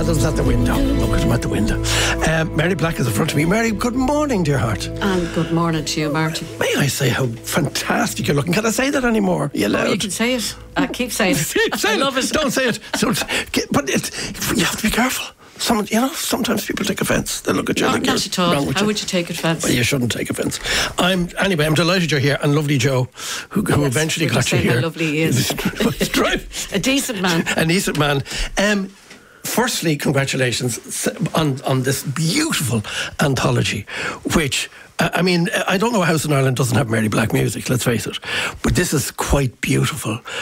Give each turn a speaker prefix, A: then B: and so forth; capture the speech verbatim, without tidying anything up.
A: Adam's at the window. Look at him at the window. Um, Mary Black is in front of me. Mary, good morning, dear heart.
B: And good morning to you, Martin.
A: May I say how fantastic you're looking? Can I say that anymore? Are you allowed?
B: Oh, you can say it. Uh, keep saying it.
A: Keep saying
B: I love it.
A: Don't say it. So, but it, you have to be careful. Some, you know, sometimes people take offence. They look at you.
B: No,
A: like
B: not at all.
A: How
B: you. would you take offence?
A: Well, you shouldn't take offence. I'm anyway. I'm delighted you're here, and lovely Joe, who, who
B: yes,
A: eventually got you here.
B: How lovely he is. A decent man.
A: A decent man. Um, firstly, congratulations on on this beautiful anthology, which. I mean, I don't know a house in Ireland doesn't have Mary Black music, let's face it. But this is quite beautiful.